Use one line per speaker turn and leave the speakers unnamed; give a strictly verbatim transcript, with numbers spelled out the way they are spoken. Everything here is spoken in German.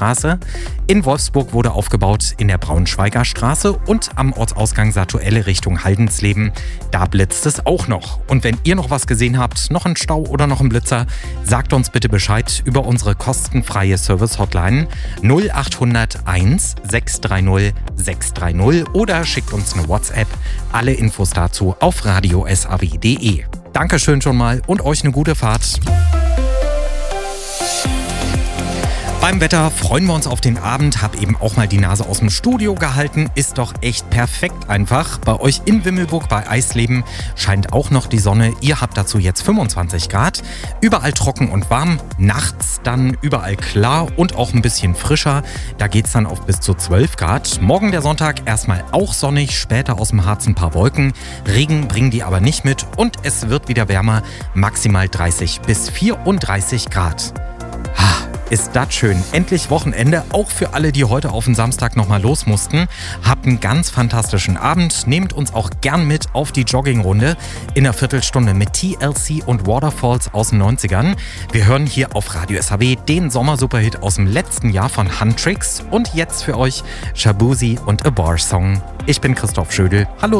Straße. In Wolfsburg wurde aufgebaut in der Braunschweiger Straße und am Ortsausgang Satuelle Richtung Haldensleben. Da blitzt es auch noch. Und wenn ihr noch was gesehen habt, noch einen Stau oder noch einen Blitzer, sagt uns bitte Bescheid über unsere kostenfreie Service-Hotline null acht null null eins sechs drei null sechs drei null oder schickt uns eine WhatsApp. Alle Infos dazu auf radio s a w punkt d e. Dankeschön schon mal und euch eine gute Fahrt. Beim Wetter freuen wir uns auf den Abend, hab eben auch mal die Nase aus dem Studio gehalten, ist doch echt perfekt einfach. Bei euch in Wimmelburg bei Eisleben scheint auch noch die Sonne, ihr habt dazu jetzt fünfundzwanzig Grad, überall trocken und warm, nachts dann überall klar und auch ein bisschen frischer, da geht's dann auf bis zu zwölf Grad. Morgen der Sonntag erstmal auch sonnig, später aus dem Harz ein paar Wolken, Regen bringen die aber nicht mit und es wird wieder wärmer, maximal dreißig bis vierunddreißig Grad. Ist das schön. Endlich Wochenende, auch für alle, die heute auf den Samstag nochmal los mussten. Habt einen ganz fantastischen Abend. Nehmt uns auch gern mit auf die Joggingrunde in einer Viertelstunde mit T L C und Waterfalls aus den neunzigern. Wir hören hier auf Radio S H W den Sommersuperhit aus dem letzten Jahr von Huntrix. Und jetzt für euch Shabuzi und A Bar Song. Ich bin Christoph Schödel. Hallo.